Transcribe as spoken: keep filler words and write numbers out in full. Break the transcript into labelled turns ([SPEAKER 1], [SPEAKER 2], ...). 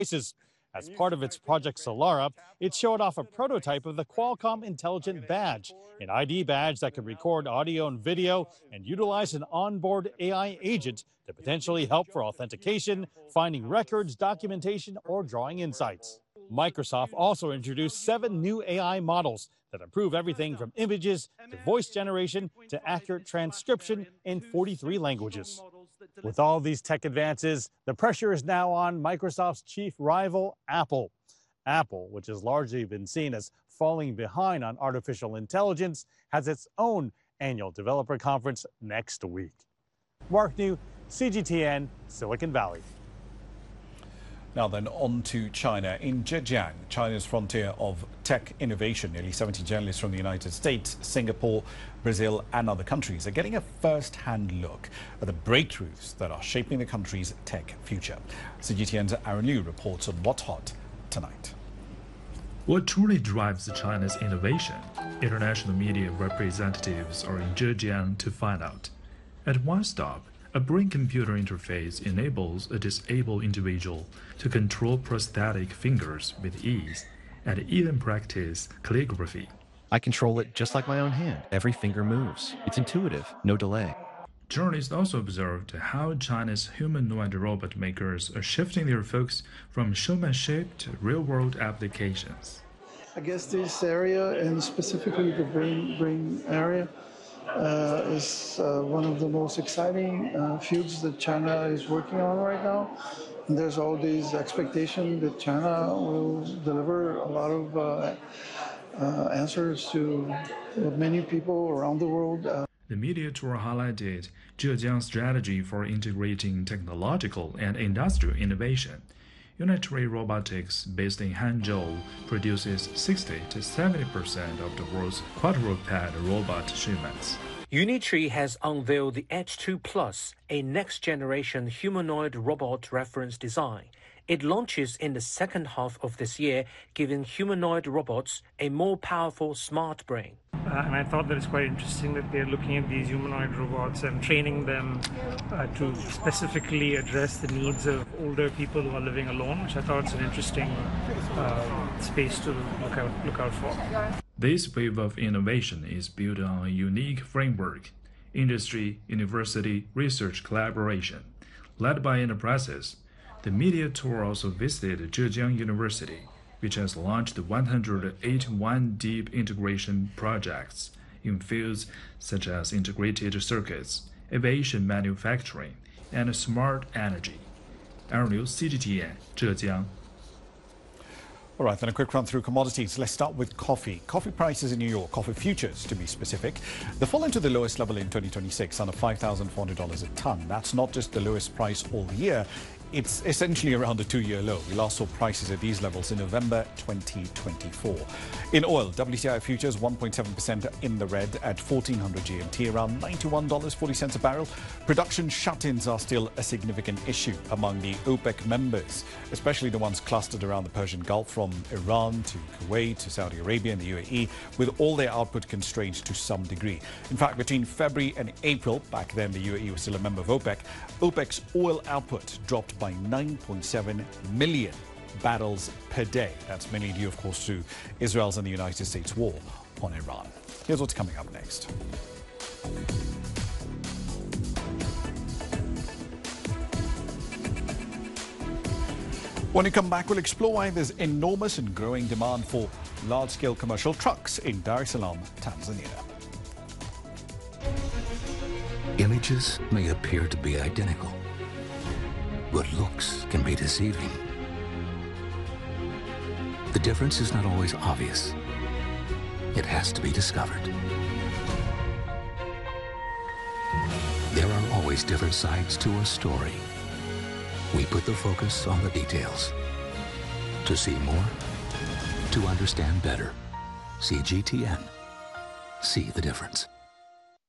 [SPEAKER 1] devices. As part of its Project Solara, it showed off a prototype of the Qualcomm Intelligent Badge, an I D badge that can record audio and video and utilize an onboard A I agent to potentially help for authentication, finding records, documentation, or drawing insights. Microsoft also introduced seven new A I models that improve everything from images to voice generation to accurate transcription in forty-three languages. With all these tech advances, the pressure is now on Microsoft's chief rival, Apple. Apple, which has largely been seen as falling behind on artificial intelligence, has its own annual developer conference next week. Mark New, C G T N, Silicon Valley.
[SPEAKER 2] Now then, on to China. In Zhejiang, China's frontier of tech innovation, nearly seventy journalists from the United States, Singapore, Brazil and other countries are getting a first-hand look at the breakthroughs that are shaping the country's tech future. C G T N's Aaron Liu reports on what's hot tonight.
[SPEAKER 3] What truly drives China's innovation? International media representatives are in Zhejiang to find out. At one stop, a brain-computer interface enables a disabled individual to control prosthetic fingers with ease and even practice calligraphy.
[SPEAKER 4] I control it just like my own hand. Every finger moves. It's intuitive, no delay.
[SPEAKER 3] Journalists also observed how China's humanoid robot makers are shifting their focus from showmanship to real-world applications.
[SPEAKER 5] I guess this area, and specifically the brain, brain area, Uh, is uh, one of the most exciting uh, fields that China is working on right now. And there's all these expectations that China will deliver a lot of uh, uh, answers to many people around the world. Uh,
[SPEAKER 3] the media tour highlighted Zhejiang's strategy for integrating technological and industrial innovation. Unitary Robotics, based in Hangzhou, produces sixty to seventy percent of the world's quadruped robot shipments.
[SPEAKER 6] Unitree has unveiled the Edge two Plus, a next-generation humanoid robot reference design. It launches in the second half of this year, giving humanoid robots a more powerful smart brain.
[SPEAKER 7] Uh, and I thought that it's quite interesting that they're looking at these humanoid robots and training them uh, to specifically address the needs of older people who are living alone, which I thought is an interesting uh, space to look out, look out for.
[SPEAKER 3] This wave of innovation is built on a unique framework: industry, university, research collaboration. Led by enterprises, the media tour also visited Zhejiang University, which has launched one hundred eighty-one deep integration projects in fields such as integrated circuits, aviation manufacturing, and smart energy. Aaron Liu, C G T N, Zhejiang.
[SPEAKER 2] All right, then a quick run through commodities. Let's start with coffee. Coffee prices in New York, coffee futures to be specific, they fall into the lowest level in twenty twenty-six, under five thousand four hundred dollars a ton. That's not just the lowest price all year. It's essentially around a two-year low. We last saw prices at these levels in November twenty twenty-four. In oil, W T I futures one point seven percent in the red at fourteen hundred G M T, around ninety-one dollars and forty cents a barrel. Production shut-ins are still a significant issue among the OPEC members, especially the ones clustered around the Persian Gulf, from Iran to Kuwait to Saudi Arabia and the U A E, with all their output constrained to some degree. In fact, between February and April, back then the U A E was still a member of OPEC, OPEC's oil output dropped by nine point seven million barrels per day. That's mainly due, of course, to Israel's and the United States war on Iran. Here's what's coming up next. When we come back, we'll explore why there's enormous and growing demand for large-scale commercial trucks in Dar es Salaam, Tanzania.
[SPEAKER 8] Images may appear to be identical, but looks can be deceiving. The difference is not always obvious. It has to be discovered. There are always different sides to a story. We put the focus on the details. To see more, to understand better. C G T N. See the difference.